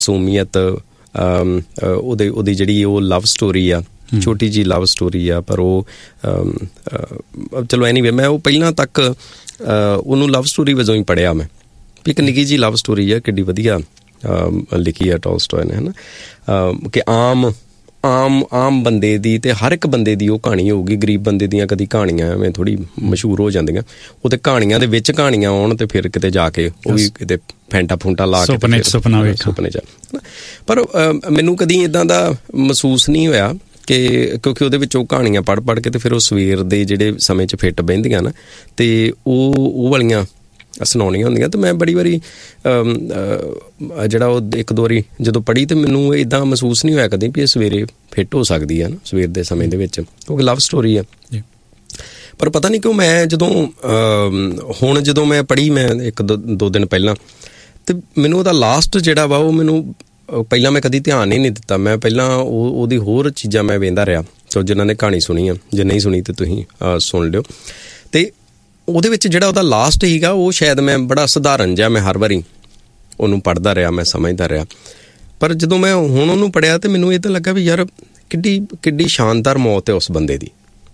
ਮਾਸੂਮੀਅਤ, ਉਹਦੀ ਜਿਹੜੀ ਉਹ ਲਵ ਸਟੋਰੀ ਆ, ਛੋਟੀ ਜਿਹੀ ਲਵ ਸਟੋਰੀ ਆ, ਪਰ ਉਹ ਚਲੋ ਐਨੀਵੇ ਮੈਂ ਉਹ ਪਹਿਲਾਂ ਤੱਕ ਉਹਨੂੰ ਲਵ ਸਟੋਰੀ ਵਜੋਂ ਹੀ ਪੜ੍ਹਿਆ ਮੈਂ ਵੀ ਇੱਕ ਨਿੱਕੀ ਜਿਹੀ ਲਵ ਸਟੋਰੀ ਆ, ਕਿੱਡੀ ਵਧੀਆ ਲਿਖੀ ਆ ਟੋਲਸਟੋਏ ਨੇ, ਹੈ ਨਾ, ਕਿ ਆਮ ਬੰਦੇ ਦੀ ਅਤੇ ਹਰ ਇੱਕ ਬੰਦੇ ਦੀ ਉਹ ਕਹਾਣੀ ਹੋਊਗੀ। ਗਰੀਬ ਬੰਦੇ ਦੀਆਂ ਕਦੀ ਕਹਾਣੀਆਂ ਐਵੇਂ ਥੋੜ੍ਹੀ ਮਸ਼ਹੂਰ ਹੋ ਜਾਂਦੀਆਂ, ਉਹ ਤਾਂ ਕਹਾਣੀਆਂ ਦੇ ਵਿੱਚ ਕਹਾਣੀਆਂ ਆਉਣ ਅਤੇ ਫਿਰ ਕਿਤੇ ਜਾ ਕੇ ਉਹ ਵੀ ਕਿਤੇ ਫੈਂਟਾ ਫੂੰਟਾ ਲਾ ਕੇ ਸੁਪਨੇ 'ਚ। ਪਰ ਮੈਨੂੰ ਕਦੀ ਇੱਦਾਂ ਦਾ ਮਹਿਸੂਸ ਨਹੀਂ ਹੋਇਆ ਕਿ ਕਿਉਂਕਿ ਉਹਦੇ ਵਿੱਚ ਉਹ ਕਹਾਣੀਆਂ ਪੜ੍ਹ ਕੇ ਅਤੇ ਫਿਰ ਉਹ ਸਵੇਰ ਦੇ ਜਿਹੜੇ ਸਮੇਂ 'ਚ ਫਿੱਟ ਬਹਿੰਦੀਆਂ ਨਾ, ਅਤੇ ਉਹ ਵਾਲੀਆਂ ਸੁਣਾਉਣੀਆਂ ਹੁੰਦੀਆਂ। ਅਤੇ ਮੈਂ ਬੜੀ ਵਾਰੀ ਜਿਹੜਾ ਉਹ ਇੱਕ ਦੋ ਵਾਰੀ ਜਦੋਂ ਪੜ੍ਹੀ ਅਤੇ ਮੈਨੂੰ ਇੱਦਾਂ ਮਹਿਸੂਸ ਨਹੀਂ ਹੋਇਆ ਕਦੇ ਵੀ ਇਹ ਸਵੇਰੇ ਫਿੱਟ ਹੋ ਸਕਦੀ ਹੈ ਨਾ ਸਵੇਰ ਦੇ ਸਮੇਂ ਦੇ ਵਿੱਚ, ਕਿਉਂਕਿ ਲਵ ਸਟੋਰੀ ਆ। ਪਰ ਪਤਾ ਨਹੀਂ ਕਿਉਂ ਮੈਂ ਜਦੋਂ ਮੈਂ ਪੜ੍ਹੀ ਮੈਂ ਇੱਕ ਦੋ ਦਿਨ ਪਹਿਲਾਂ, ਅਤੇ ਮੈਨੂੰ ਉਹਦਾ ਲਾਸਟ ਜਿਹੜਾ ਵਾ ਉਹ ਮੈਨੂੰ ਪਹਿਲਾਂ ਮੈਂ ਕਦੀ ਧਿਆਨ ਹੀ ਨਹੀਂ ਦਿੱਤਾ। ਮੈਂ ਪਹਿਲਾਂ ਉਹਦੀ ਹੋਰ ਚੀਜ਼ਾਂ ਮੈਂ ਵੇਖਦਾ ਰਿਹਾ, ਸੋ ਜਿਨ੍ਹਾਂ ਨੇ ਕਹਾਣੀ ਸੁਣੀ ਆ, ਜੇ ਨਹੀਂ ਸੁਣੀ ਤਾਂ ਤੁਸੀਂ ਸੁਣ ਲਿਓ। ਅਤੇ ਉਹਦੇ ਵਿੱਚ ਜਿਹੜਾ ਉਹਦਾ ਲਾਸਟ ਸੀਗਾ ਉਹ ਸ਼ਾਇਦ ਮੈਂ ਬੜਾ ਸਧਾਰਨ ਜਿਹਾ ਮੈਂ ਹਰ ਵਾਰੀ ਉਹਨੂੰ ਪੜ੍ਹਦਾ ਰਿਹਾ, ਮੈਂ ਸਮਝਦਾ ਰਿਹਾ। ਪਰ ਜਦੋਂ ਮੈਂ ਹੁਣ ਉਹਨੂੰ ਪੜ੍ਹਿਆ ਤਾਂ ਮੈਨੂੰ ਇਹ ਤਾਂ ਲੱਗਾ ਵੀ ਯਾਰ ਕਿੱਡੀ ਸ਼ਾਨਦਾਰ ਮੌਤ ਹੈ ਉਸ ਬੰਦੇ ਦੀ।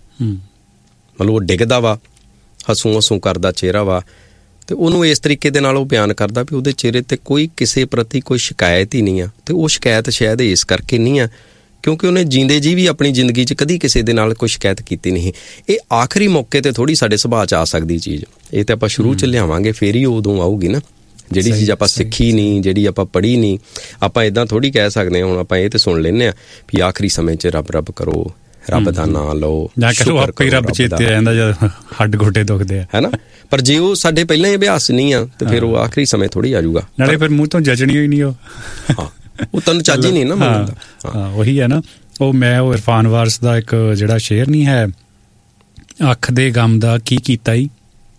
ਮਤਲਬ ਉਹ ਡਿੱਗਦਾ ਵਾ, ਹਸੂੰ ਕਰਦਾ ਚਿਹਰਾ ਵਾ, ਅਤੇ ਉਹਨੂੰ ਇਸ ਤਰੀਕੇ ਦੇ ਨਾਲ ਉਹ ਬਿਆਨ ਕਰਦਾ ਵੀ ਉਹਦੇ ਚਿਹਰੇ 'ਤੇ ਕੋਈ ਕਿਸੇ ਪ੍ਰਤੀ ਕੋਈ ਸ਼ਿਕਾਇਤ ਹੀ ਨਹੀਂ ਆ। ਅਤੇ ਉਹ ਸ਼ਿਕਾਇਤ ਸ਼ਾਇਦ ਇਸ ਕਰਕੇ ਨਹੀਂ ਆ ਕਿਉਂਕਿ ਉਹਨੇ ਜੀਂਦੇ ਜੀ ਵੀ ਆਪਣੀ ਜ਼ਿੰਦਗੀ 'ਚ ਕਦੀ ਕਿਸੇ ਦੇ ਨਾਲ ਕੋਈ ਸ਼ਿਕਾਇਤ ਕੀਤੀ ਨਹੀਂ। ਇਹ ਆਖਰੀ ਮੌਕੇ 'ਤੇ ਥੋੜ੍ਹੀ ਸਾਡੇ ਸੁਭਾਅ 'ਚ ਆ ਸਕਦੀ ਚੀਜ਼, ਇਹ ਤਾਂ ਆਪਾਂ ਸ਼ੁਰੂ 'ਚ ਲਿਆਵਾਂਗੇ ਫਿਰ ਹੀ ਉਦੋਂ ਆਊਗੀ ਨਾ। ਜਿਹੜੀ ਚੀਜ਼ ਆਪਾਂ ਸਿੱਖੀ ਨਹੀਂ, ਜਿਹੜੀ ਆਪਾਂ ਪੜ੍ਹੀ ਨਹੀਂ, ਆਪਾਂ ਇੱਦਾਂ ਥੋੜ੍ਹੀ ਕਹਿ ਸਕਦੇ ਹਾਂ। ਹੁਣ ਆਪਾਂ ਇਹ ਤਾਂ ਸੁਣ ਲੈਂਦੇ ਹਾਂ ਵੀ ਆਖਰੀ ਸਮੇਂ 'ਚ ਰੱਬ ਕਰੋ, ਰੱਬ ਦਾ ਨਾਂ ਲਓ, ਰੱਬ ਚੇਤੇ ਆ ਜਾਂਦਾ ਜਦ ਹੱਡ ਗੋਡੇ ਦੁਖਦੇ ਆ, ਹੈ ਨਾ। ਪਰ ਜੇ ਉਹ ਸਾਡੇ ਪਹਿਲਾਂ ਹੀ ਅਭਿਆਸ ਨਹੀਂ ਆ ਤੇ ਫਿਰ ਉਹ ਆਖਰੀ ਸਮੇਂ ਥੋੜ੍ਹੀ ਆ ਜਾਊਗਾ। ਨਾਲੇ ਫਿਰ ਮੂੰਹ ਤੋਂ ਜੱਜਣੀ ਹੋਈ ਨਹੀਂ, ਉਹ ਤੁਹਾਨੂੰ ਚੱਜ ਹੀ ਨਹੀਂ ਨਾ ਮਿਲਦਾ। ਉਹੀ ਹੈ ਨਾ, ਉਹ ਇਰਫਾਨ ਵਾਰਿਸ ਦਾ ਇੱਕ ਜਿਹੜਾ ਸ਼ੇਰ ਨਹੀਂ ਹੈ, ਅੱਖ ਦੇ ਗਮ ਦਾ ਕੀ ਕੀਤਾ ਈ,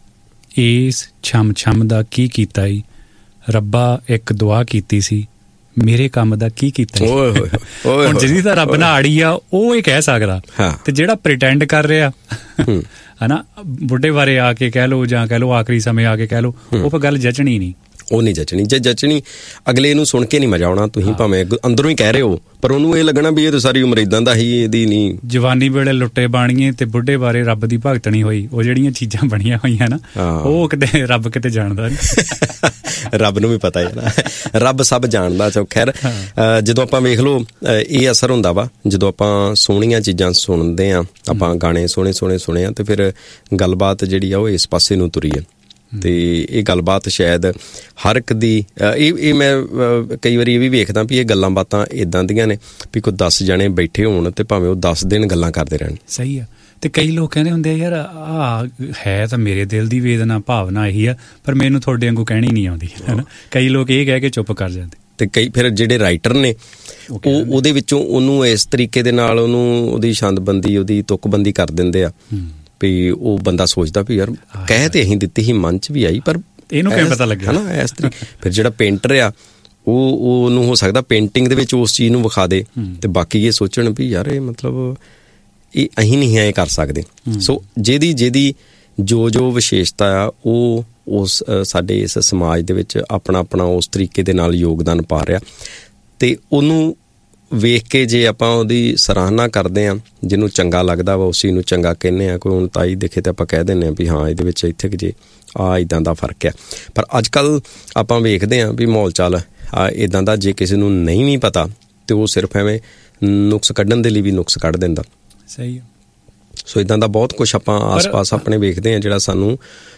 ਇਸ ਛਮ ਦਾ ਕੀ ਕੀਤਾ ਈ, ਰੱਬਾ ਇੱਕ ਦੁਆ ਕੀਤੀ ਸੀ, ਮੇਰੇ ਕੰਮ ਦਾ ਕੀ ਕੀਤਾ। ਹੁਣ ਜਿਹਦੀ ਤਾਂ ਰੱਬ ਨਾਲ ਆੜੀ ਆ ਉਹ ਇਹ ਕਹਿ ਸਕਦਾ, ਤੇ ਜਿਹੜਾ ਪ੍ਰਿਟੈਂਡ ਕਰ ਰਿਹਾ ਹੈ ਨਾ, ਬੁੱਢੇ ਬਾਰੇ ਆ ਕੇ ਕਹਿ ਲਓ ਜਾਂ ਕਹਿ ਲਓ ਆਖਰੀ ਸਮੇਂ ਆ ਕੇ ਕਹਿ ਲਓ, ਉਹ ਫਿਰ ਗੱਲ ਜਚਣੀ ਨਹੀਂ। ਉਹ ਨਹੀਂ ਜਚਣੀ। ਜੇ ਜਚਣੀ ਅਗਲੇ ਨੂੰ ਸੁਣ ਕੇ ਨਹੀਂ ਮਜ਼ਾ ਆਉਣਾ। ਤੁਸੀਂ ਭਾਵੇਂ ਅੰਦਰੋਂ ਹੀ ਕਹਿ ਰਹੇ ਹੋ, ਪਰ ਉਹਨੂੰ ਇਹ ਲੱਗਣਾ ਵੀ ਇਹ ਤਾਂ ਸਾਰੀ ਉਮਰ ਇੱਦਾਂ ਦਾ ਹੀ, ਇਹਦੀ ਨਹੀਂ। ਜਵਾਨੀ ਵੇਲੇ ਲੁੱਟੇ ਬਾਣੀਏ ਤੇ ਬੁੱਢੇ ਬਾਰੇ ਰੱਬ ਦੀ ਭਗਤਣੀ ਹੋਈ, ਉਹ ਜਿਹੜੀਆਂ ਚੀਜ਼ਾਂ ਬਣੀਆਂ ਹੋਈਆਂ ਨਾ, ਉਹ ਕਿਤੇ ਰੱਬ ਕਿਤੇ ਜਾਣਦਾ ਨਹੀਂ। ਰੱਬ ਨੂੰ ਵੀ ਪਤਾ ਹੈ ਨਾ, ਰੱਬ ਸਭ ਜਾਣਦਾ। ਚੋ ਖੈਰ, ਜਦੋਂ ਆਪਾਂ ਵੇਖ ਲਓ ਇਹ ਅਸਰ ਹੁੰਦਾ ਵਾ ਜਦੋਂ ਆਪਾਂ ਸੋਹਣੀਆਂ ਚੀਜ਼ਾਂ ਸੁਣਦੇ ਹਾਂ, ਆਪਾਂ ਗਾਣੇ ਸੋਹਣੇ ਸੁਣੇ ਆ, ਤੇ ਫਿਰ ਗੱਲਬਾਤ ਜਿਹੜੀ ਆ ਉਹ ਇਸ ਪਾਸੇ ਨੂੰ ਤੁਰੀ ਹੈ। ਅਤੇ ਇਹ ਗੱਲਬਾਤ ਸ਼ਾਇਦ ਹਰ ਇੱਕ ਦੀ ਇਹ ਮੈਂ ਕਈ ਵਾਰੀ ਇਹ ਵੀ ਵੇਖਦਾ ਵੀ ਇਹ ਗੱਲਾਂ ਬਾਤਾਂ ਇੱਦਾਂ ਦੀਆਂ ਨੇ ਵੀ ਕੋਈ 10 ਜਣੇ ਬੈਠੇ ਹੋਣ ਅਤੇ ਭਾਵੇਂ ਉਹ 10 ਦਿਨ ਗੱਲਾਂ ਕਰਦੇ ਰਹਿਣ। ਸਹੀ ਆ। ਅਤੇ ਕਈ ਲੋਕ ਕਹਿੰਦੇ ਹੁੰਦੇ ਆ ਯਾਰ ਹੈ ਤਾਂ ਮੇਰੇ ਦਿਲ ਦੀ ਵੇਦਨਾ ਭਾਵਨਾ ਇਹੀ ਆ, ਪਰ ਮੈਨੂੰ ਤੁਹਾਡੇ ਵਾਂਗੂ ਕਹਿਣੀ ਨਹੀਂ ਆਉਂਦੀ, ਹੈ ਨਾ। ਕਈ ਲੋਕ ਇਹ ਕਹਿ ਕੇ ਚੁੱਪ ਕਰ ਜਾਂਦੇ। ਅਤੇ ਕਈ ਫਿਰ ਜਿਹੜੇ ਰਾਈਟਰ ਨੇ ਉਹ ਉਹਦੇ ਵਿੱਚੋਂ ਉਹਨੂੰ ਇਸ ਤਰੀਕੇ ਦੇ ਨਾਲ ਉਹਦੀ ਛੰਦਬੰਦੀ, ਉਹਦੀ ਤੁਕਬੰਦੀ ਕਰ ਦਿੰਦੇ ਆ ਵੀ ਉਹ ਬੰਦਾ ਸੋਚਦਾ ਵੀ ਯਾਰ ਕਹਿ ਤੇ ਅਸੀਂ ਦਿੱਤੀ ਸੀ, ਮਨ 'ਚ ਵੀ ਆਈ, ਪਰ ਇਹਨੂੰ ਕਿਵੇਂ ਪਤਾ ਲੱਗਿਆ, ਹੈ ਨਾ। ਇਸ ਤਰੀਕੇ ਫਿਰ ਜਿਹੜਾ ਪੇਂਟਰ ਆ ਉਹਨੂੰ ਹੋ ਸਕਦਾ ਪੇਂਟਿੰਗ ਦੇ ਵਿੱਚ ਉਸ ਚੀਜ਼ ਨੂੰ ਵਿਖਾ ਦੇ, ਅਤੇ ਬਾਕੀ ਇਹ ਸੋਚਣ ਵੀ ਯਾਰ ਇਹ ਮਤਲਬ ਇਹ ਅਸੀਂ ਨਹੀਂ ਐਂ ਕਰ ਸਕਦੇ। ਸੋ ਜਿਹਦੀ ਜੋ ਵਿਸ਼ੇਸ਼ਤਾ ਆ ਉਹ ਉਸ ਸਾਡੇ ਇਸ ਸਮਾਜ ਦੇ ਵਿੱਚ ਆਪਣਾ ਉਸ ਤਰੀਕੇ ਦੇ ਨਾਲ ਯੋਗਦਾਨ ਪਾ ਰਿਹਾ, ਅਤੇ ਉਹਨੂੰ ਵੇਖ ਕੇ ਜੇ ਆਪਾਂ ਉਹਦੀ ਸਰਾਹਨਾ ਕਰਦੇ ਹਾਂ, ਜਿਹਨੂੰ ਚੰਗਾ ਲੱਗਦਾ ਵਾ ਉਸ ਚੀਜ਼ ਨੂੰ ਚੰਗਾ ਕਹਿੰਦੇ ਹਾਂ। ਕੋਈ ਹੁਣ ਤਾਈ ਦਿਖੇ ਤਾਂ ਆਪਾਂ ਕਹਿ ਦਿੰਦੇ ਹਾਂ ਵੀ ਹਾਂ ਇਹਦੇ ਵਿੱਚ ਇੱਥੇ ਕਿ ਜੇ ਇੱਦਾਂ ਦਾ ਫਰਕ ਆ। ਪਰ ਅੱਜ ਕੱਲ੍ਹ ਆਪਾਂ ਵੇਖਦੇ ਹਾਂ ਵੀ ਮਾਹੌਲ ਚਾਲ ਇੱਦਾਂ ਦਾ, ਜੇ ਕਿਸੇ ਨੂੰ ਨਹੀਂ ਵੀ ਪਤਾ ਤਾਂ ਉਹ ਸਿਰਫ ਐਵੇਂ ਨੁਕਸ ਕੱਢਣ ਦੇ ਲਈ ਵੀ ਨੁਕਸ ਕੱਢ ਦਿੰਦਾ। ਸਹੀ ਹੈ। ਸੋ ਇੱਦਾਂ ਦਾ ਬਹੁਤ ਕੁਛ ਆਪਾਂ ਆਸ-ਪਾਸ ਆਪਣੇ ਵੇਖਦੇ ਹਾਂ ਜਿਹੜਾ ਸਾਨੂੰ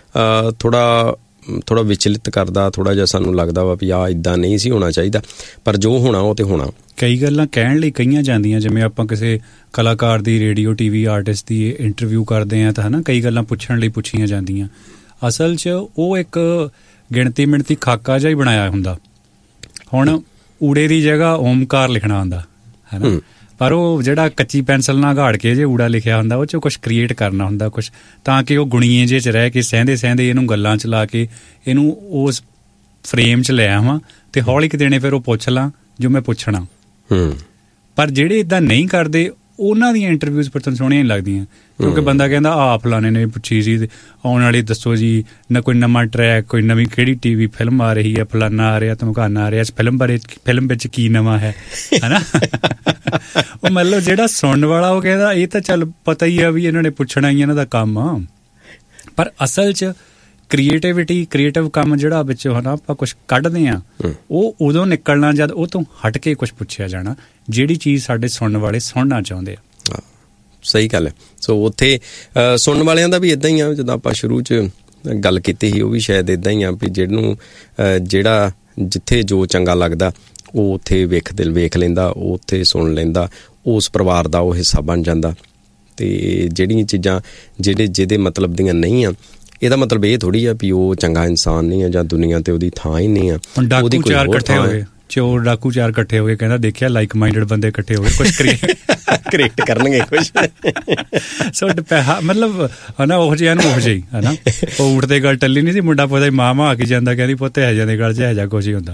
ਥੋੜ੍ਹਾ ਵਿਚਲਿਤ ਕਰਦਾ, ਥੋੜ੍ਹਾ ਜਿਹਾ ਸਾਨੂੰ ਲੱਗਦਾ ਵਾ ਵੀ ਇੱਦਾਂ ਨਹੀਂ ਸੀ ਹੋਣਾ ਚਾਹੀਦਾ, ਪਰ ਜੋ ਹੋਣਾ ਉਹ ਤਾਂ ਹੋਣਾ। ਕਈ ਗੱਲਾਂ ਕਹਿਣ ਲਈ ਕਹੀਆਂ ਜਾਂਦੀਆਂ, ਜਿਵੇਂ ਆਪਾਂ ਕਿਸੇ ਕਲਾਕਾਰ ਦੀ, ਰੇਡੀਓ TV ਆਰਟਿਸਟ ਦੀ ਇੰਟਰਵਿਊ ਕਰਦੇ ਹਾਂ ਤਾਂ ਹੈ ਨਾ, ਕਈ ਗੱਲਾਂ ਪੁੱਛਣ ਲਈ ਪੁੱਛੀਆਂ ਜਾਂਦੀਆਂ। ਅਸਲ 'ਚ ਉਹ ਇੱਕ ਗਿਣਤੀ ਮਿਣਤੀ ਖਾਕਾ ਜਿਹਾ ਹੀ ਬਣਾਇਆ ਹੁੰਦਾ। ਹੁਣ ਊੜੇ ਦੀ ਜਗ੍ਹਾ ਓਮਕਾਰ ਲਿਖਣਾ ਹੁੰਦਾ, ਹੈ ਨਾ, ਪਰ ਉਹ ਜਿਹੜਾ ਕੱਚੀ ਪੈਨਸਲ ਨਾਲ ਘਾੜ ਕੇ ਜੇ ਊੜਾ ਲਿਖਿਆ ਹੁੰਦਾ, ਉਹ 'ਚ ਕੁਛ ਕ੍ਰੀਏਟ ਕਰਨਾ ਹੁੰਦਾ ਕੁਛ, ਤਾਂ ਕਿ ਉਹ ਗੁਣੀਏ ਜਿਹੇ 'ਚ ਰਹਿ ਕੇ ਸਹਿੰਦੇ ਇਹਨੂੰ ਗੱਲਾਂ 'ਚ ਲਾ ਕੇ ਇਹਨੂੰ ਉਸ ਫਰੇਮ 'ਚ ਲੈ ਆਵਾਂ ਅਤੇ ਹੌਲੀ ਕੁ ਦੇਣੇ ਫਿਰ ਉਹ ਪੁੱਛ ਲਾਂ ਜੋ ਮੈਂ ਪੁੱਛਣਾ। ਪਰ ਜਿਹੜੇ ਇੱਦਾਂ ਨਹੀਂ ਕਰਦੇ ਉਹਨਾਂ ਦੀਆਂ ਇੰਟਰਵਿਊਜ਼ ਪਰ ਤੁਹਾਨੂੰ ਸੋਹਣੀਆਂ ਨਹੀਂ ਲੱਗਦੀਆਂ, ਕਿਉਂਕਿ ਬੰਦਾ ਕਹਿੰਦਾ ਫਲਾਣੇ ਨੇ ਪੁੱਛੀ ਸੀ ਆਉਣ ਵਾਲੀ ਦੱਸੋ ਜੀ, ਨਾ ਕੋਈ ਨਵਾਂ ਟਰੈਕ, ਕੋਈ ਨਵੀਂ ਕਿਹੜੀ TV ਫਿਲਮ ਆ ਰਹੀ ਹੈ, ਫਲਾਨਾ ਆ ਰਿਹਾ, ਧਮਕਾਨਾ ਆ ਰਿਹਾ, ਇਸ ਫਿਲਮ ਵਿੱਚ ਕੀ ਨਵਾਂ ਹੈ ਨਾ। ਉਹ ਮਤਲਬ ਜਿਹੜਾ ਸੁਣਨ ਵਾਲਾ ਉਹ ਕਹਿੰਦਾ ਇਹ ਤਾਂ ਚੱਲ ਪਤਾ ਹੀ ਆ ਵੀ ਇਹਨਾਂ ਨੇ ਪੁੱਛਣਾ ਹੀ ਇਹਨਾਂ ਦਾ ਕੰਮ ਆ, ਪਰ ਅਸਲ 'ਚ ਕ੍ਰੀਏਟਿਵ ਕੰਮ ਜਿਹੜਾ ਵਿੱਚ ਆਪਾਂ ਕੁਛ ਕੱਢਦੇ ਹਾਂ ਉਹ ਉਦੋਂ ਨਿਕਲਣਾ ਜਦ ਉਹ ਤੋਂ ਹਟ ਕੇ ਕੁਛ ਪੁੱਛਿਆ ਜਾਣਾ, ਜਿਹੜੀ ਚੀਜ਼ ਸਾਡੇ ਸੁਣਨ ਵਾਲੇ ਸੁਣਨਾ ਚਾਹੁੰਦੇ ਆ। ਸਹੀ ਗੱਲ ਹੈ। ਸੋ ਉੱਥੇ ਸੁਣਨ ਵਾਲਿਆਂ ਦਾ ਵੀ ਇੱਦਾਂ ਹੀ ਆ, ਜਦੋਂ ਆਪਾਂ ਸ਼ੁਰੂ 'ਚ ਗੱਲ ਕੀਤੀ ਸੀ ਉਹ ਵੀ ਸ਼ਾਇਦ ਇੱਦਾਂ ਹੀ ਆ ਵੀ ਜਿਹੜਾ ਜਿੱਥੇ ਜੋ ਚੰਗਾ ਲੱਗਦਾ ਉਹ ਉੱਥੇ ਵੇਖ ਲੈਂਦਾ, ਉਹ ਉੱਥੇ ਸੁਣ ਲੈਂਦਾ, ਉਸ ਪਰਿਵਾਰ ਦਾ ਉਹ ਹਿੱਸਾ ਬਣ ਜਾਂਦਾ। ਅਤੇ ਜਿਹੜੀਆਂ ਚੀਜ਼ਾਂ ਜਿਹਦੇ ਮਤਲਬ ਦੀਆਂ ਨਹੀਂ ਆ, ਇਹਦਾ ਮਤਲਬ ਇਹ ਥੋੜ੍ਹੀ ਆ ਵੀ ਉਹ ਚੰਗਾ ਇਨਸਾਨ ਨਹੀਂ ਆ ਜਾਂ ਦੁਨੀਆ ਤੇ ਉਹਦੀ ਥਾਂ ਹੀ ਨਹੀਂ ਆ। ਡਾਕੂ ਚਾਰ ਇਕੱਠੇ ਹੋ ਗਏ, ਚੋਰ ਡਾਕੂ ਚਾਰ ਇਕੱਠੇ ਹੋ ਗਏ, ਕਹਿੰਦਾ ਦੇਖਿਆ ਲਾਈਕ ਮਾਈਂਡਡ ਬੰਦੇ ਇਕੱਠੇ ਹੋ ਗਏ, ਕੁਛ ਕ੍ਰੀਏਟ ਕਰਨਗੇ ਕੁਛ। ਸੋ ਮਤਲਬ ਹਨਾ ਉਹ ਜਿਹਾ ਨੂੰ ਉਹ ਜਿਹੀ ਹਨਾ, ਉਹ ਉੱਠਦੇ ਗੱਲ ਟੱਲੀ ਨਹੀਂ ਸੀ, ਮੁੰਡਾ ਪੁੱਛਦਾ ਮਾਂ ਆ ਕੇ ਜਾਂਦਾ, ਕਹਿੰਦੀ ਪੁੱਤ ਇਹ ਜਾਂਦੇ ਗੱਲ 'ਚ ਇਹ ਜਿਹਾ ਕੁਛ ਹੀ ਹੁੰਦਾ।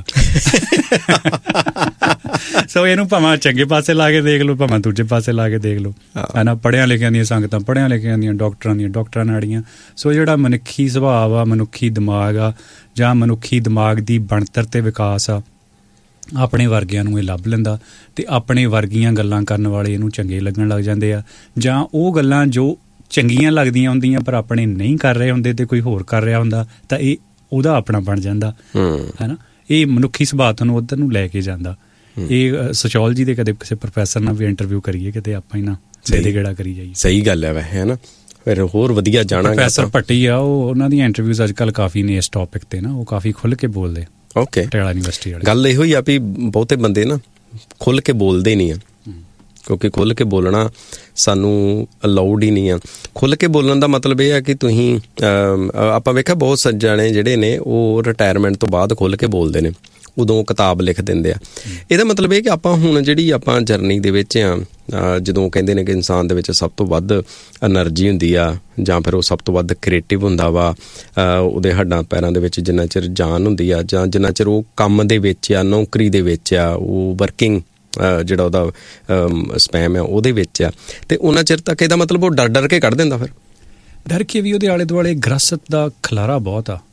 ਸੋ ਇਹਨੂੰ ਭਾਵੇਂ ਚੰਗੇ ਪਾਸੇ ਲਾ ਕੇ ਦੇਖ ਲਓ, ਭਾਵੇਂ ਦੂਜੇ ਪਾਸੇ ਲਾ ਕੇ ਦੇਖ ਲਓ ਹਨਾ। ਪੜ੍ਹਿਆਂ ਲਿਖਿਆਂ ਦੀਆਂ ਸੰਗਤਾਂ, ਪੜ੍ਹਿਆਂ ਲਿਖਿਆਂ ਦੀਆਂ ਡਾਕਟਰਾਂ ਨਾੜੀਆਂ। ਸੋ ਜਿਹੜਾ ਮਨੁੱਖੀ ਸੁਭਾਅ ਆ, ਮਨੁੱਖੀ ਦਿਮਾਗ ਆ, ਜਾਂ ਮਨੁੱਖੀ ਦਿਮਾਗ ਦੀ ਬਣਤਰ ਤੇ ਵਿਕਾਸ ਆ, ਆਪਣੇ ਵਰਗਿਆਂ ਨੂੰ ਇਹ ਲੱਭ ਲੈਂਦਾ ਅਤੇ ਆਪਣੇ ਵਰਗੀਆਂ ਗੱਲਾਂ ਕਰਨ ਵਾਲੇ ਇਹਨੂੰ ਚੰਗੇ ਲੱਗਣ ਲੱਗ ਜਾਂਦੇ ਆ, ਜਾਂ ਉਹ ਗੱਲਾਂ ਜੋ ਚੰਗੀਆਂ ਲੱਗਦੀਆਂ ਹੁੰਦੀਆਂ ਪਰ ਆਪਣੇ ਨਹੀਂ ਕਰ ਰਹੇ ਹੁੰਦੇ ਤੇ ਕੋਈ ਹੋਰ ਕਰ ਰਿਹਾ ਹੁੰਦਾ ਤਾਂ ਇਹ ਉਹਦਾ ਆਪਣਾ ਬਣ ਜਾਂਦਾ ਹੈ ਨਾ। ਇਹ ਮਨੁੱਖੀ ਸੁਭਾਅ ਤੁਹਾਨੂੰ ਉੱਧਰ ਨੂੰ ਲੈ ਕੇ ਜਾਂਦਾ। ਇਹ ਸੋਸ਼ੀਓਲੋਜੀ ਦੇ ਕਦੇ ਕਿਸੇ ਪ੍ਰੋਫੈਸਰ ਨਾਲ ਵੀ ਇੰਟਰਵਿਊ ਕਰੀਏ ਕਿਤੇ, ਆਪਾਂ ਹੀ ਨਾ ਦੇ ਗੇੜਾ ਕਰੀ ਜਾਈਏ। ਸਹੀ ਗੱਲ ਹੈ ਵੈਸੇ, ਹੈ ਨਾ, ਫਿਰ ਹੋਰ ਵਧੀਆ ਜਾਣਾ। ਪ੍ਰੋਫੈਸਰ ਭੱਟੀ ਆ, ਉਹਨਾਂ ਦੀਆਂ ਇੰਟਰਵਿਊਜ਼ ਅੱਜ ਕੱਲ੍ਹ ਕਾਫੀ ਨੇ ਇਸ ਟੌਪਿਕ 'ਤੇ ਨਾ, ਉਹ ਕਾਫੀ ਖੁੱਲ੍ਹ ਕੇ ਬੋਲਦੇ। ਓਕੇ, ਪਟਿਆਲਾ ਯੂਨੀਵਰਸਿਟੀ ਵਾਲੇ। ਗੱਲ ਇਹੋ ਹੀ ਆ ਵੀ ਬਹੁਤੇ ਬੰਦੇ ਨਾ ਖੁੱਲ੍ਹ ਕੇ ਬੋਲਦੇ ਨਹੀਂ ਆ, ਕਿਉਂਕਿ ਖੁੱਲ੍ਹ ਕੇ ਬੋਲਣਾ ਸਾਨੂੰ ਅਲਾਊਡ ਹੀ ਨਹੀਂ ਆ। ਖੁੱਲ੍ਹ ਕੇ ਬੋਲਣ ਦਾ ਮਤਲਬ ਇਹ ਆ ਕਿ ਤੁਸੀਂ ਆਪਾਂ ਵੇਖਿਆ ਬਹੁਤ ਸੱਜਣੇ ਜਿਹੜੇ ਨੇ ਉਹ ਰਿਟਾਇਰਮੈਂਟ ਤੋਂ ਬਾਅਦ ਖੁੱਲ੍ਹ ਕੇ ਬੋਲਦੇ ਨੇ, ਉਦੋਂ ਕਿਤਾਬ ਲਿਖ ਦਿੰਦੇ ਆ। ਇਹਦਾ ਮਤਲਬ ਇਹ ਕਿ ਆਪਾਂ ਹੁਣ ਜਿਹੜੀ ਆਪਾਂ ਜਰਨੀ ਦੇ ਵਿੱਚ ਆ, ਜਦੋਂ ਕਹਿੰਦੇ ਨੇ ਕਿ ਇਨਸਾਨ ਦੇ ਵਿੱਚ ਸਭ ਤੋਂ ਵੱਧ ਐਨਰਜੀ ਹੁੰਦੀ ਆ, ਜਾਂ ਫਿਰ ਉਹ ਸਭ ਤੋਂ ਵੱਧ ਕ੍ਰੀਏਟਿਵ ਹੁੰਦਾ ਵਾ, ਉਹਦੇ ਹੱਡਾਂ ਪੈਰਾਂ ਦੇ ਵਿੱਚ ਜਿੰਨਾ ਚਿਰ ਜਾਨ ਹੁੰਦੀ ਆ, ਜਾਂ ਜਿੰਨਾ ਚਿਰ ਉਹ ਕੰਮ ਦੇ ਵਿੱਚ ਆ, ਨੌਕਰੀ ਦੇ ਵਿੱਚ ਆ, ਉਹ ਵਰਕਿੰਗ ਜਿਹੜਾ ਉਹਦਾ ਸਪੈਮ ਆ ਉਹਦੇ ਵਿੱਚ ਆ, ਅਤੇ ਉਹਨਾਂ ਚਿਰ ਤੱਕ ਇਹਦਾ ਮਤਲਬ ਉਹ ਡਰ ਕੇ ਕੱਢ ਦਿੰਦਾ। ਫਿਰ ਡਰ ਕੇ ਵੀ ਉਹਦੇ ਆਲੇ ਦੁਆਲੇ ਗ੍ਰਸਤ ਦਾ ਖਲਾਰਾ ਬਹੁਤ ਆ।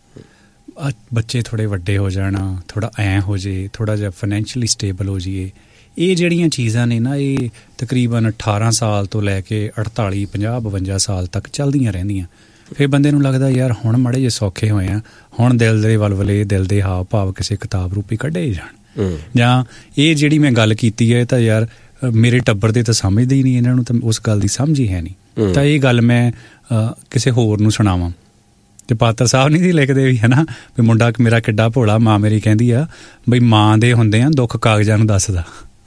ਬੱਚੇ ਥੋੜ੍ਹੇ ਵੱਡੇ ਹੋ ਜਾਣਾ, ਥੋੜ੍ਹਾ ਐਂ ਹੋ ਜੇ, ਥੋੜ੍ਹਾ ਜਿਹਾ ਫਾਈਨੈਂਸ਼ੀਅਲੀ ਸਟੇਬਲ ਹੋ ਜਾਈਏ, ਇਹ ਜਿਹੜੀਆਂ ਚੀਜ਼ਾਂ ਨੇ ਨਾ, ਇਹ ਤਕਰੀਬਨ 18 ਸਾਲ ਤੋਂ ਲੈ ਕੇ 48, 50, 52 ਸਾਲ ਤੱਕ ਚੱਲਦੀਆਂ ਰਹਿੰਦੀਆਂ। ਫਿਰ ਬੰਦੇ ਨੂੰ ਲੱਗਦਾ ਯਾਰ ਹੁਣ ਮਾੜੇ ਜਿਹੇ ਸੌਖੇ ਹੋਏ ਆ, ਹੁਣ ਦਿਲ ਦੇ ਵਲਵਲੇ, ਦਿਲ ਦੇ ਹਾਵ ਭਾਵ ਕਿਸੇ ਕਿਤਾਬ ਰੂਪੀ ਕੱਢੇ ਜਾਣ। ਜਾਂ ਇਹ ਜਿਹੜੀ ਮੈਂ ਗੱਲ ਕੀਤੀ ਹੈ ਤਾਂ ਯਾਰ ਮੇਰੇ ਟੱਬਰ ਦੇ ਤਾਂ ਸਮਝਦੇ ਹੀ ਨਹੀਂ, ਇਹਨਾਂ ਨੂੰ ਤਾਂ ਉਸ ਗੱਲ ਦੀ ਸਮਝ ਹੀ ਹੈ ਨਹੀਂ, ਤਾਂ ਇਹ ਗੱਲ ਮੈਂ ਕਿਸੇ ਹੋਰ ਨੂੰ ਸੁਣਾਵਾਂ। ਅਤੇ ਪਾਤਰ ਸਾਹਿਬ ਨਹੀਂ ਸੀ ਲਿਖਦੇ ਵੀ ਹੈ ਨਾ, ਵੀ ਮੁੰਡਾ ਮੇਰਾ ਕਿੱਡਾ ਭੋਲਾ, ਮਾਂ ਮੇਰੀ ਕਹਿੰਦੀ ਆ ਬਈ ਮਾਂ ਦੇ ਹੁੰਦੇ ਆ ਦੁੱਖ ਕਾਗਜ਼ਾਂ ਨੂੰ ਦੱਸਦਾ।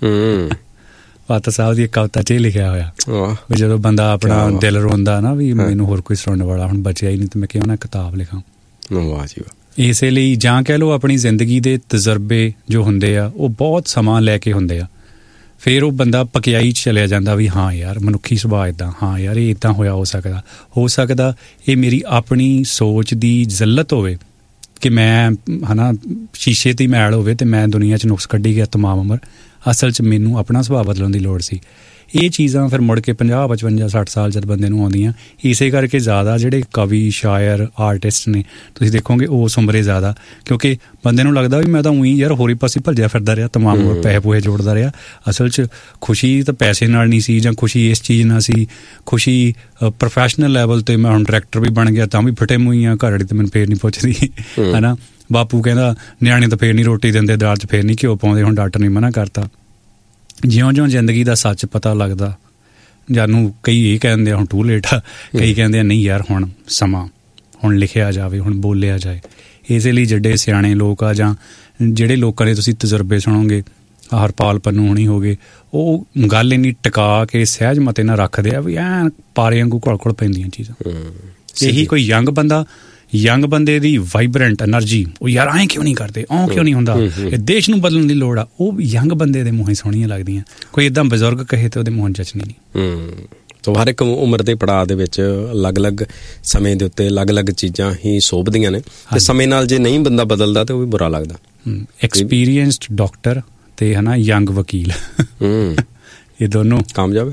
ਪਾਤਰ ਸਾਹਿਬ ਦੀ ਇੱਕ ਕਵਿਤਾ 'ਚ ਇਹ ਲਿਖਿਆ ਹੋਇਆ ਵੀ ਜਦੋਂ ਬੰਦਾ ਆਪਣਾ ਦਿਲ ਰੋਂਦਾ ਨਾ ਵੀ ਮੈਨੂੰ ਹੋਰ ਕੋਈ ਸੁਣਨ ਵਾਲਾ ਹੁਣ ਬਚਿਆ ਹੀ ਨਹੀਂ, ਤਾਂ ਮੈਂ ਕਿਉਂ ਨਾ ਕਿਤਾਬ ਲਿਖਾਂ। ਵਾਹ ਜੀ ਵਾਹ। ਇਸੇ ਲਈ ਜਾਂ ਕਹਿ ਲਓ ਆਪਣੀ ਜ਼ਿੰਦਗੀ ਦੇ ਤਜਰਬੇ ਜੋ ਹੁੰਦੇ ਆ ਉਹ ਬਹੁਤ ਸਮਾਂ ਲੈ ਕੇ ਹੁੰਦੇ ਆ, ਫਿਰ ਉਹ ਬੰਦਾ ਪਕਿਆਈ 'ਚ ਚਲਿਆ ਜਾਂਦਾ ਵੀ ਹਾਂ ਯਾਰ ਮਨੁੱਖੀ ਸੁਭਾਅ ਇੱਦਾਂ, ਹਾਂ ਯਾਰ ਇਹ ਇੱਦਾਂ ਹੋ ਸਕਦਾ ਇਹ ਮੇਰੀ ਆਪਣੀ ਸੋਚ ਦੀ ਜ਼ਿੱਲਤ ਹੋਵੇ ਕਿ ਮੈਂ ਹੈ ਨਾ ਸ਼ੀਸ਼ੇ 'ਤੇ ਮੈਲ ਹੋਵੇ ਅਤੇ ਮੈਂ ਦੁਨੀਆ 'ਚ ਨੁਕਸ ਕੱਢੀ ਗਿਆ ਤਮਾਮ ਉਮਰ। ਅਸਲ 'ਚ ਮੈਨੂੰ ਆਪਣਾ ਸੁਭਾਅ ਬਦਲਣ ਦੀ ਲੋੜ ਸੀ। ਇਹ ਚੀਜ਼ਾਂ ਫਿਰ ਮੁੜ ਕੇ 50, 55, 60 ਸਾਲ ਜਦ ਬੰਦੇ ਨੂੰ ਆਉਂਦੀਆਂ, ਇਸੇ ਕਰਕੇ ਜ਼ਿਆਦਾ ਜਿਹੜੇ ਕਵੀ, ਸ਼ਾਇਰ, ਆਰਟਿਸਟ ਨੇ ਤੁਸੀਂ ਦੇਖੋਗੇ ਉਸ ਉਮਰੇ ਜ਼ਿਆਦਾ, ਕਿਉਂਕਿ ਬੰਦੇ ਨੂੰ ਲੱਗਦਾ ਵੀ ਮੈਂ ਤਾਂ ਉਹੀ ਯਾਰ ਹੋਰੀ ਪਾਸੇ ਭੱਜਿਆ ਫਿਰਦਾ ਰਿਹਾ, ਤਮਾਮ ਉਮਰ ਪੈਸੇ ਪੂਹੇ ਜੋੜਦਾ ਰਿਹਾ। ਅਸਲ 'ਚ ਖੁਸ਼ੀ ਤਾਂ ਪੈਸੇ ਨਾਲ ਨਹੀਂ ਸੀ, ਜਾਂ ਖੁਸ਼ੀ ਇਸ ਚੀਜ਼ ਨਾਲ ਸੀ, ਖੁਸ਼ੀ ਪ੍ਰੋਫੈਸ਼ਨਲ ਲੈਵਲ 'ਤੇ ਮੈਂ ਹੁਣ ਡਾਇਰੈਕਟਰ ਵੀ ਬਣ ਗਿਆ ਤਾਂ ਵੀ ਫਟੇ ਮੂੰਹ ਆ, ਘਰ ਵਾਲੀ ਤਾਂ ਮੈਨੂੰ ਫੇਰ ਨਹੀਂ ਪੁੱਛਦੀ ਹੈ ਨਾ। ਬਾਪੂ ਕਹਿੰਦਾ ਨਿਆਣੇ ਤਾਂ ਫੇਰ ਨਹੀਂ ਰੋਟੀ ਦਿੰਦੇ, ਦਾਲ 'ਚ ਫੇਰ ਨਹੀਂ ਘਿਓ ਪਾਉਂਦੇ, ਹੁਣ ਡਾਕਟਰ ਨੇ ਮਨਾ ਕਰਤਾ। ਜਿਉਂ-ਜਿਉਂ ਜ਼ਿੰਦਗੀ ਦਾ ਸੱਚ ਪਤਾ ਲੱਗਦਾ, ਜਾਨੂੰ ਕਈ ਇਹ ਕਹਿੰਦੇ ਆ ਹੁਣ ਟੂ ਲੇਟ ਆ, ਕਈ ਕਹਿੰਦੇ ਆ ਨਹੀਂ ਯਾਰ ਹੁਣ ਸਮਾਂ, ਹੁਣ ਲਿਖਿਆ ਜਾਵੇ, ਹੁਣ ਬੋਲਿਆ ਜਾਏ। ਇਸੇ ਲਈ ਜਿਹੜੇ ਸਿਆਣੇ ਲੋਕ ਆ ਜਾਂ ਜਿਹੜੇ ਲੋਕਾਂ ਦੇ ਤੁਸੀਂ ਤਜਰਬੇ ਸੁਣੋਗੇ, ਹਰਪਾਲ ਪੰਨੂ ਹੋਣੀ ਹੋ ਗਏ, ਉਹ ਗੱਲ ਇੰਨੀ ਟਿਕਾ ਕੇ ਸਹਿਜ ਮਤੇ ਨਾਲ ਰੱਖਦੇ ਆ ਵੀ ਐਂ ਪਾਰੇ ਵਾਂਗੂ ਘੁਲ ਪੈਂਦੀਆਂ ਚੀਜ਼ਾਂ। ਇਹੀ ਕੋਈ ਯੰਗ ਬੰਦੇ ਦੀ ਵਾਈਬਰੈਂਟ ਐਨਰਜੀ, ਉਹ ਯਾਰ ਐਂ ਕਿਉਂ ਨਹੀਂ ਕਰਦੇ, ਕਿਉਂ ਨਹੀਂ ਹੁੰਦਾ, ਇਹ ਦੇਸ਼ ਨੂੰ ਬਦਲਣ ਦੀ ਲੋੜ ਆ, ਉਹ ਯੰਗ ਬੰਦੇ ਦੇ ਮੂੰਹੋਂ ਸੋਹਣੀਆਂ ਲੱਗਦੀਆਂ। ਕੋਈ ਇੱਦਾਂ ਬਜ਼ੁਰਗ ਕਹੇ ਤਾਂ ਉਹਦੇ ਮੂੰਹ ਜਚਣੀ ਨਹੀਂ। ਸੋ ਹਰ ਇੱਕ ਉਮਰ ਦੇ ਪੜਾਅ ਦੇ ਵਿੱਚ ਅਲੱਗ-ਅਲੱਗ ਸਮੇਂ ਦੇ ਉੱਤੇ ਅਲੱਗ-ਅਲੱਗ ਚੀਜ਼ਾਂ ਹੀ ਸੋਭਦੀਆਂ ਨੇ, ਤੇ ਸਮੇਂ ਨਾਲ ਜੇ ਨਹੀਂ ਬੰਦਾ ਬਦਲਦਾ ਤਾਂ ਉਹ ਵੀ ਬੁਰਾ ਲੱਗਦਾ। ਐਕਸਪੀਰੀਐਂਸਡ ਡਾਕਟਰ ਤੇ ਹੈ ਨਾ ਯੰਗ ਵਕੀਲ, ਇਹ ਦੋਨੋਂ ਕਾਮਯਾਬ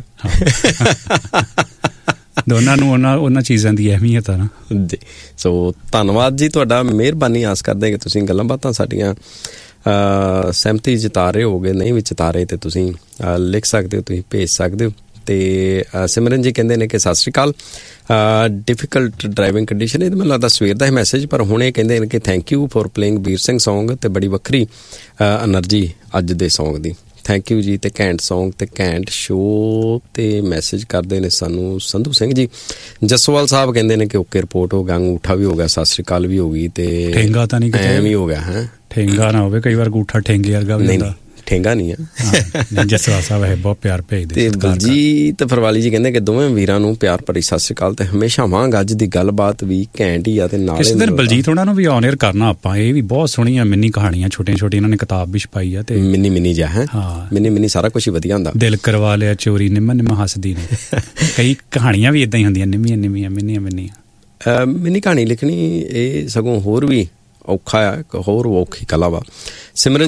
ਦੋਨਾਂ ਨੂੰ ਉਹਨਾਂ ਚੀਜ਼ਾਂ ਦੀ ਅਹਿਮੀਅਤ ਆ ਨਾ ਜੀ। ਸੋ ਧੰਨਵਾਦ ਜੀ ਤੁਹਾਡਾ, ਮਿਹਰਬਾਨੀ। ਆਸ ਕਰਦੇ ਕਿ ਤੁਸੀਂ ਗੱਲਾਂ ਬਾਤਾਂ ਸਾਡੀਆਂ ਸਹਿਮਤੀ ਜਤਾ ਰਹੇ ਹੋਗੇ, ਨਹੀਂ ਵੀ ਜਤਾ ਰਹੇ ਤੇ ਤੁਸੀਂ ਲਿਖ ਸਕਦੇ ਹੋ, ਤੁਸੀਂ ਭੇਜ ਸਕਦੇ ਹੋ। ਤੇ ਸਿਮਰਨ ਜੀ ਕਹਿੰਦੇ ਨੇ ਕਿ ਸਤਿ ਸ਼੍ਰੀ ਅਕਾਲ, ਡਿਫੀਕਲਟ ਡਰਾਈਵਿੰਗ ਕੰਡੀਸ਼ਨ। ਇਹ ਮੈਨੂੰ ਲੱਗਦਾ ਸਵੇਰ ਦਾ ਹੀ ਮੈਸੇਜ, ਪਰ ਹੁਣ ਇਹ ਕਹਿੰਦੇ ਨੇ ਕਿ thank you for playing Veer Singh song, ਤੇ ਬੜੀ ਵੱਖਰੀ ਐਨਰਜੀ ਅੱਜ ਦੇ ਸੌਂਗ ਦੀ। ਥੈਂਕ ਯੂ ਜੀ। ਤੇ ਘੈਂਟ ਸੌਂਗ ਤੇ ਘੈਂਟ ਸ਼ੋਅ ਤੇ ਮੈਸੇਜ ਕਰਦੇ ਨੇ ਸਾਨੂੰ ਸੰਧੂ ਸਿੰਘ ਜੀ। ਜਸਵਾਲ ਸਾਹਿਬ ਕਹਿੰਦੇ ਨੇ ਕਿ ਓਕੇ ਰਿਪੋਰਟ ਹੋ ਗਿਆ, ਅੰਗੂਠਾ ਵੀ ਹੋ ਗਿਆ, ਸਤਿ ਸ਼੍ਰੀ ਅਕਾਲ ਵੀ ਹੋ ਗਈ, ਤੇ ਠੇਂਗਾ ਤਾਂ ਨਹੀਂ ਐਵੇਂ ਹੀ ਹੋ ਗਿਆ ਹੈ। ਠੇਂਗਾ ਨਾ ਹੋਵੇ, ਕਈ ਵਾਰ ਅੰਗੂਠਾ ਠੇਂਗੇ ਵਰਗਾ ਵੀ ਹੁੰਦਾ। ਠੇਂਗਾ ਨਹੀਂ ਆ। ਜਸਵਾਲ ਸਾਹਿਬ ਹੈ ਬਹੁਤ ਪਿਆਰ ਭੇਜਦੇ। ਤੇ ਬਲਜੀਤ ਫਰਵਾਲੀ ਜੀ ਕਹਿੰਦੇ ਕਿ ਦੋਵੇਂ ਵੀਰਾਂ ਨੂੰ ਪਿਆਰ ਭਰੀ ਸਤਿ ਸ਼੍ਰੀ ਅਕਾਲ, ਤੇ ਹਮੇਸ਼ਾ ਵਾਂਗ ਅੱਜ ਦੀ ਗੱਲਬਾਤ ਵੀ ਘੈਂਟ ਹੀ ਆ। ਤੇ ਨਾਲ ਇਸ ਦਿਨ ਬਲਜੀਤ ਉਹਨਾਂ ਨੂੰ ਵੀ ਔਨ 에ਅਰ ਕਰਨਾ ਆਪਾਂ। ਇਹ ਵੀ ਬਹੁਤ ਸੋਹਣੀਆਂ ਮਿੰਨੀ ਕਹਾਣੀਆਂ, ਛੋਟੀਆਂ ਛੋਟੀਆਂ ਇਹਨਾਂ ਨੇ ਕਿਤਾਬ ਵੀ ਛਪਾਈ ਆ। ਤੇ ਮਿੰਨੀ ਜਿਹਾ ਹੈ, ਮਿੰਨੀ ਸਾਰਾ ਕੁਛ ਹੀ ਵਧੀਆ ਹੁੰਦਾ। ਦਿਲ ਕਰਵਾ ਲਿਆ ਚੋਰੀ, ਨਿੰਮਾ ਹੱਸਦੀ ਨੇ। ਕਈ ਕਹਾਣੀਆਂ ਵੀ ਏਦਾਂ ਹੀ ਹੁੰਦੀਆਂ, ਮਿੰਨੀਆਂ। ਮਿੰਨੀ ਕਹਾਣੀ ਲਿਖਣੀ ਇਹ ਸਗੋਂ ਹੋਰ ਵੀ ਔਖਾ ਆ, ਇੱਕ ਹੋਰ ਔਖੀ ਕਲਾ ਵਾ। ਸਿਮਰਨ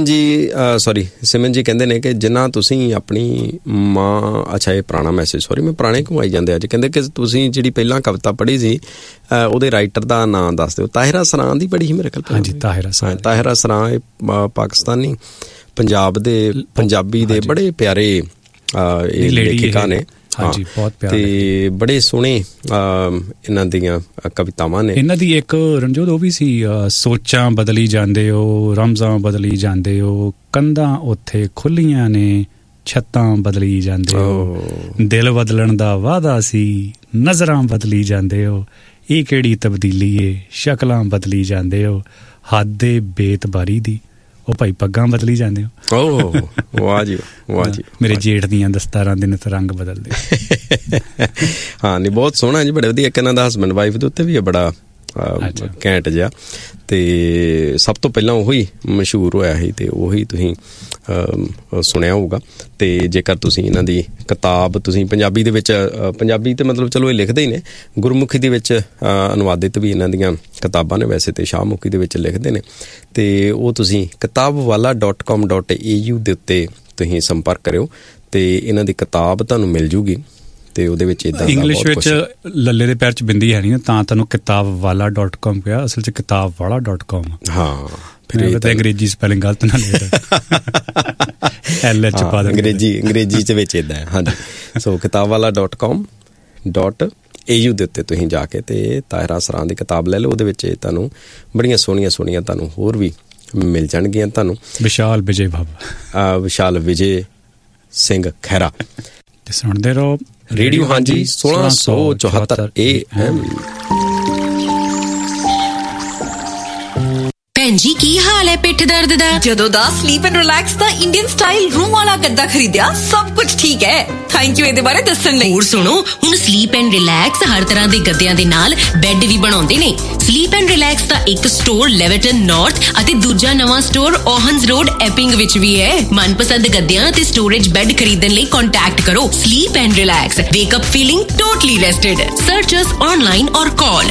ਜੀ ਕਹਿੰਦੇ ਨੇ ਕਿ ਜਿੰਨਾ ਤੁਸੀਂ ਆਪਣੀ ਮਾਂ, ਅੱਛਾ ਇਹ ਪੁਰਾਣਾ ਮੈਸੇਜ, ਮੈਂ ਪੁਰਾਣੇ ਘੁਮਾਈ ਜਾਂਦੇ ਅੱਜ। ਕਹਿੰਦੇ ਕਿ ਤੁਸੀਂ ਜਿਹੜੀ ਪਹਿਲਾਂ ਕਵਿਤਾ ਪੜ੍ਹੀ ਸੀ ਉਹਦੇ ਰਾਈਟਰ ਦਾ ਨਾਂ ਦੱਸ ਦਿਓ। ਤਾਹਿਰਾ ਸਰਾਂ ਦੀ ਪੜ੍ਹੀ ਸੀ ਮੇਰੇ ਖਿਆਲ। ਹਾਂਜੀ, ਤਾਹਿਰਾ ਸਰਾਂ ਇਹ ਪਾਕਿਸਤਾਨੀ ਪੰਜਾਬੀ ਦੇ ਬੜੇ ਪਿਆਰੇ ਇਹ ਲੇਖਿਕਾ ਨੇ। ਹਾਂਜੀ, ਬਹੁਤ ਪਿਆਰੇ ਤੇ ਬੜੇ ਸੋਹਣੇ ਇਹਨਾਂ ਦੀਆਂ ਕਵਿਤਾਵਾਂ ਨੇ। ਇਹਨਾਂ ਦੀ ਇੱਕ ਰਣਜੋਤ ਉਹ ਵੀ ਸੀ, ਸੋਚਾਂ ਬਦਲੀ ਜਾਂਦੇ ਹੋ, ਰਮਜ਼ਾਂ ਬਦਲੀ ਜਾਂਦੇ ਹੋ, ਕੰਧਾਂ ਉੱਥੇ ਖੁੱਲੀਆਂ ਨੇ, ਛੱਤਾਂ ਬਦਲੀ ਜਾਂਦੇ ਹੋ, ਦਿਲ ਬਦਲਣ ਦਾ ਵਾਅਦਾ ਸੀ, ਨਜ਼ਰਾਂ ਬਦਲੀ ਜਾਂਦੇ ਹੋ, ਇਹ ਕਿਹੜੀ ਤਬਦੀਲੀ ਏ, ਸ਼ਕਲਾਂ ਬਦਲੀ ਜਾਂਦੇ ਹੋ, ਹੱਦ ਏ ਬੇਤਬਾਰੀ ਦੀ, ਉਹ ਭਾਈ ਪੱਗਾਂ ਬਦਲੀ ਜਾਂਦੇ ਹੋ। ਵਾਹ ਜੀ ਵਾਹ ਜੀ। ਮੇਰੇ ਜੇਠ ਦੀਆਂ ਦਸਤਾਰਾਂ ਦੇ ਨੇ ਰੰਗ ਬਦਲਦੇ। ਹਾਂ ਨਹੀਂ, ਬਹੁਤ ਸੋਹਣਾ ਜੀ, ਬੜੇ ਵਧੀਆ। ਇਹਨਾਂ ਦਾ ਹਸਬੈਂਡ ਵਾਈਫ ਦੇ ਉੱਤੇ ਵੀ ਬੜਾ ਘੈਂਟ ਜਿਹਾ। ਤੇ ਸਭ ਤੋਂ ਪਹਿਲਾਂ ਉਹੀ ਮਸ਼ਹੂਰ ਹੋਇਆ ਸੀ, ਤੇ ਉਹੀ ਤੁਸੀਂ ਸੁਣਿਆ ਹੋਊਗਾ। ਤੇ ਜੇਕਰ ਤੁਸੀਂ ਇਹਨਾਂ ਦੀ ਕਿਤਾਬ ਤੁਸੀਂ ਪੰਜਾਬੀ ਦੇ ਵਿੱਚ, ਪੰਜਾਬੀ ਤੇ ਮਤਲਬ ਚਲੋ ਇਹ ਲਿਖਦੇ ਹੀ ਨੇ, ਗੁਰਮੁਖੀ ਦੇ ਵਿੱਚ ਅਨੁਵਾਦਿਤ ਵੀ ਇਹਨਾਂ ਦੀਆਂ ਕਿਤਾਬਾਂ ਨੇ ਵੈਸੇ, ਤੇ ਸ਼ਾਹਮੁਖੀ ਦੇ ਵਿੱਚ ਲਿਖਦੇ ਨੇ। ਤੇ ਉਹ ਤੁਸੀਂ kitabwala.com.au ਦੇ ਉੱਤੇ ਤੁਸੀਂ ਸੰਪਰਕ ਕਰਿਓ, ਤੇ ਇਹਨਾਂ ਦੀ ਕਿਤਾਬ ਤੁਹਾਨੂੰ ਮਿਲ ਜੂਗੀ। ਤੇ ਉਹਦੇ ਵਿੱਚ ਇਦਾਂ ਇੰਗਲਿਸ਼ ਵਿੱਚ ਲੱਲੇ ਦੇ ਪੈਰ ਚ ਬਿੰਦੀ ਹੈ ਨਹੀਂ, ਤਾਂ ਤੁਹਾਨੂੰ kitabwala.com ਪਿਆ, ਅਸਲ ਚ kitabwala.com। ਹਾਂ, ਫਿਰ ਤਾਂ ਅੰਗਰੇਜ਼ੀ ਸਪੈਲਿੰਗ ਗਲਤ ਨਾ ਲਿਖ LH ਪਾ ਦੇ, ਅੰਗਰੇਜ਼ੀ ਚ ਵਿੱਚ ਇਦਾਂ ਹੈ। ਹਾਂਜੀ, ਸੋ kitabwala.com.au ਦੇ ਉੱਤੇ ਤੁਸੀਂ ਜਾ ਕੇ ਤੇ ਤਾਹਿਰਾ ਸਰਾਂ ਦੀ ਕਿਤਾਬ ਲੈ ਲਓ। ਉਹਦੇ ਵਿੱਚ ਤੁਹਾਨੂੰ ਬੜੀਆਂ ਸੋਹਣੀਆਂ ਤੁਹਾਨੂੰ ਹੋਰ ਵੀ ਮਿਲ ਜਾਣਗੀਆਂ। ਤੁਹਾਨੂੰ ਵਿਸ਼ਾਲ ਵਿਜੇ ਸਿੰਘ ਖਹਿਰਾ। ਤੇ ਸੁਣਦੇ ਰਹੋ ਰੇਡੀਓ ਹਾਂਜੀ 1674 AM। ਭੈਣ ਜੀ ਕੀ ਹਾਲ ਹੈ ਪਿੱਠ ਦਰਦ ਦਾ? ਜਦੋਂ ਦਾ sleep and relax the Indian style room ਵਾਲਾ ਗੱਦਾ ਖਰੀਦਿਆ, ਸਭ ਕੁਝ ਠੀਕ ਹੈ। ਥੈਂਕ ਯੂ ਇਹਦੇ ਬਾਰੇ ਦੱਸਣ ਲਈ। ਹੋਰ ਸੁਣੋ, ਹੁਣ ਸਲੀਪ ਐਂਡ ਰਿਲੈਕਸ ਹਰ ਤਰ੍ਹਾਂ ਦੇ ਗੱਦਿਆਂ ਦੇ ਨਾਲ ਬੈੱਡ ਵੀ ਬਣਾਉਂਦੇ ਨੇ। ਸਲੀਪ ਐਂਡ ਰਿਲੈਕਸ ਦਾ ਇੱਕ ਸਟੋਰ ਲੈਵਰਟਨ ਨਾਰਥ ਅਤੇ ਦੂਜਾ ਨਵਾਂ ਸਟੋਰ ਓਹਨਸ ਰੋਡ ਐਪਿੰਗ ਵਿੱਚ ਵੀ ਹੈ। ਮਨਪਸੰਦ ਗੱਦਿਆਂ ਤੇ ਸਟੋਰੇਜ ਬੈੱਡ ਖਰੀਦਣ ਲਈ ਕੰਟੈਕਟ ਕਰੋ sleep and relax. ਵੇਕ up feeling totally ਰੈਸਟਡ। Search us online ਔਰ ਕਾਲ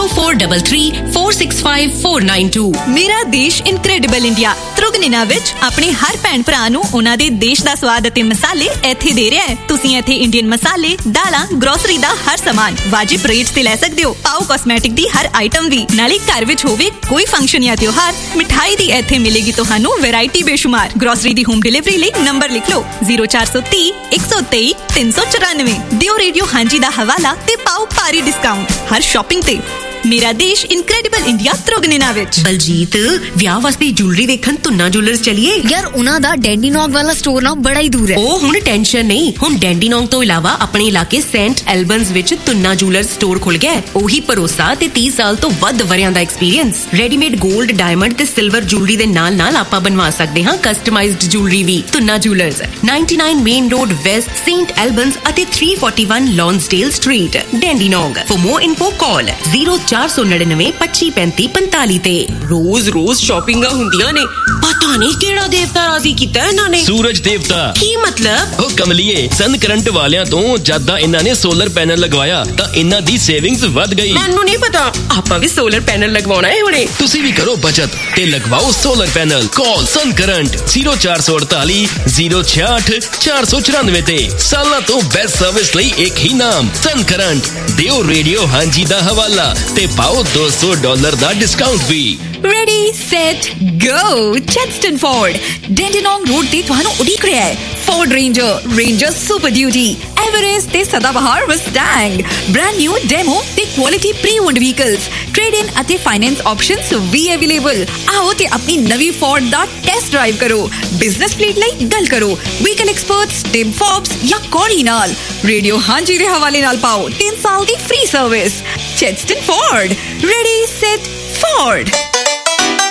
0433465492। ਮੇਰਾ ਦੇਸ਼ ਇਨਕ੍ਰੈਡੀਬਲ ਇੰਡੀਆ ਤ੍ਰਿਗੁਨੀਨਾ ਵਿੱਚ ਆਪਣੇ ਹਰ ਭੈਣ ਭਰਾ ਨੂੰ ਉਹਨਾਂ ਦੇ ਦੇਸ਼ ਦਾ ਸਵਾਦ ਅਤੇ ਮਸਾਲੇ ਇੱਥੇ ਦੇ ਰਿਹਾ ਹੈ। ਤੁਸੀਂ ਇੱਥੇ ਇੰਡੀਅਨ ਮਸਾਲੇ, ਦਾਲਾਂ, ਗਰੋਸਰੀ ਦਾ ਹਰ ਸਾਮਾਨ ਵਾਜਿਬ ਰੇਟ ਤੇ ਲੈ ਸਕਦੇ ਹੋ। ਪਾਓ ਕਾਸਮੈਟਿਕ ਦੀ ਹਰ ਆਈਟਮ ਵੀ। ਨਾਲੇ ਘਰ ਵਿੱਚ ਹੋਵੇ ਕੋਈ ਫੰਕਸ਼ਨ ਜਾਂ ਤਿਉਹਾਰ, ਮਿਠਾਈ ਦੀ ਇੱਥੇ ਮਿਲੇਗੀ ਤੁਹਾਨੂੰ ਵੈਰਾਈਟੀ ਬੇਸ਼ੁਮਾਰ। ਗਰੋਸਰੀ ਦੀ ਹੋਮ ਡਿਲੀਵਰੀ ਲਈ ਨੰਬਰ ਲਿਖ ਲਓ 0430 123 394। ਦਿਓ ਰੇਡੀਓ ਹਾਂਜੀ ਦਾ ਹਵਾਲਾ ਤੇ ਪਾਓ ਭਾਰੀ ਡਿਸਕਾਊਂਟ ਹਰ ਸ਼ਾਪਿੰਗ ਤੇ। ਮੇਰਾ ਦੇਸ਼ ਇਨਕ੍ਰੈਡੀਬਲ ਇੰਡੀਆ ਤ੍ਰਿਗੁਨੀਨਾ ਵਿੱਚ। ਬਲਜੀਤ, ਵਿਆਹ ਵਾਸਤੇ ਜੁਐਲਰੀ ਵੇਖਣ ਤੁੰਨਾ ਜੁਐਲਰਸ ਚਲੀਏ ਯਾਰ। ਉਹਨਾਂ ਦਾ ਡੈਂਡੀਨੋਂਗ ਵਾਲਾ ਸਟੋਰ ਨਾ ਬੜਾ ਹੀ ਦੂਰ ਹੈ। ਉਹ ਹੁਣ ਟੈਨਸ਼ਨ ਨਹੀਂ, ਹੁਣ ਡੈਂਡੀਨੋਂਗ ਤੋਂ ਇਲਾਵਾ ਆਪਣੇ ਇਲਾਕੇ ਸੇਂਟ ਐਲਬਨਸ ਵਿੱਚ ਤੁੰਨਾ ਜੁਐਲਰਸ ਸਟੋਰ ਖੁੱਲ ਗਿਆ। ਉਹੀ ਭਰੋਸਾ ਤੇ 30 ਸਾਲ ਤੋਂ ਵੱਧ ਵਰਿਆਂ ਦਾ ਐਕਸਪੀਰੀਅੰਸ। ਰੈਡੀਮੇਡ 골ਡ, ਡਾਇਮੰਡ ਤੇ ਸਿਲਵਰ ਜੁਐਲਰੀ ਦੇ ਨਾਲ ਆਪਾਂ ਬਣਵਾ ਸਕਦੇ ਹਾਂ ਕਸਟਮਾਈਜ਼ਡ ਜੁਐਲਰੀ ਵੀ। Tuna jewellers 99 main road West, Saint ਐਲਬਨਸ ਅਤੇ 341 ਲੌਂਸਡੇਲ street, ਡੈਂਡੀਨੋਂਗ। For more info call 03 499 25 35 ਤੇ। ਰੋਜ਼ ਸ਼ਾਪਿੰਗਾਂ ਹੁੰਦੀਆਂ ਨੇ, ਪਤਾ ਨਹੀਂ ਕਿਹੜਾ ਦੇਵਤਾ ਰਾਜ਼ੀ ਕੀਤਾ ਇਹਨਾਂ ਨੇ। ਸੂਰਜ ਦੇਵਤਾ। ਕੀ ਮਤਲਬ? ਉਹ ਕਮਲੀਏ, ਸਨ ਕਰੰਟ ਵਾਲਿਆਂ ਤੋਂ ਜਦਾਂ ਇਹਨਾਂ ਨੇ ਸੋਲਰ ਪੈਨਲ ਲਗਵਾਇਆ ਤਾਂ ਇਹਨਾਂ ਦੀ ਸੇਵਿੰਗਸ ਵੱਧ ਗਈ। ਮੈਨੂੰ ਨਹੀਂ ਪਤਾ, ਆਪਾਂ ਵੀ ਸੋਲਰ ਪੈਨਲ ਲਗਵਾਉਣਾ ਹੈ ਹੁਣੇ। ਤੁਸੀਂ ਵੀ ਕਰੋ ਬਚਤ ਤੇ ਲਗਵਾਓ ਸੋਲਰ ਪੈਨਲ। ਕਾਲ ਸਨ ਕਰੰਟ 0448 066 494 ਤੇ। ਸਾਲਾਂ ਤੋਂ ਬੈਸਟ ਸਰਵਿਸ ਲਈ ਇੱਕ ਹੀ ਨਾਮ, ਸਨ ਕਰੰਟ। ਦਿਓ ਰੇਡੀਓ ਹਾਂਜੀ ਦਾ ਹਵਾਲਾ ਤੇ ਪਾਓ $200 ਦਾ ਡਿਸਕਾਊਂਟ ਵੀ। Ready, set, go! Chadstone Ford, Dandenong Road ਤੇ ਤੁਹਾਨੂੰ ਉਡੀਕ ਰਿਹਾ ਹੈ। Ford Ranger Super Duty, Everest ਤੇ ਸਦਾਬਹਾਰ Mustang, brand new demo ਤੇ quality pre-owned vehicles, trade-in ਅਤੇ finance options ਵੀ available। ਆਓ ਤੇ ਆਪਣੀ ਨਵੀਂ Ford ਦਾ ਟੈਸਟ ਡਰਾਈਵ ਕਰੋ। ਬਿਜ਼ਨਸ ਫਲੀਟ ਲਈ ਗੱਲ ਕਰੋ ਵਹੀਕਲ ਐਕਸਪਰਟਸ ਟਿਮ ਫੋਬਸ ਜਾਂ ਕੋਰੀ ਨਾਲ। ਰੇਡੀਓ ਹਾਂਜੀ ਦੇ ਹਵਾਲੇ ਨਾਲ ਪਾਓ 3 ਸਾਲ ਦੀ free service. Chadstone Ford, ready, set, Ford!